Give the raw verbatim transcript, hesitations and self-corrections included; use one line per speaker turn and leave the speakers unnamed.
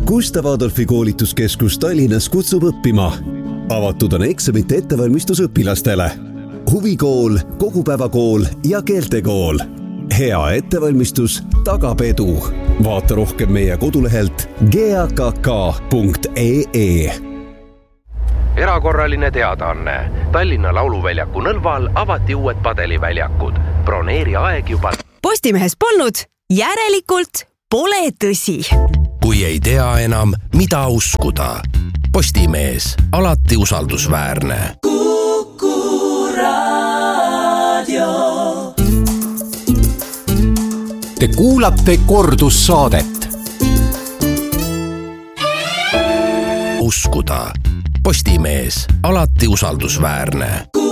Gustav Adolfi koolituskeskus Tallinnas kutsub õppima. Avatud on eksamite ettevalmistus õpilastele. Huvikool, kogupäevakool ja keeltekool. Hea ettevalmistus tagab edu. Vaata rohkem meie kodulehelt g a k k punkt e e.
Erakorraline teadaanne. Tallinna Lauluväljaku nõlval avati uued padeliväljakud. Broneeri aeg juba.
Postimehes polnud, järelikult pole tõsi.
Kui ei tea enam, mida uskuda. Postimees, alati usaldusväärne.
Kuku Raadio.
Te kuulate kordussaadet.
Uskuda. Postimees, alati usaldusväärne.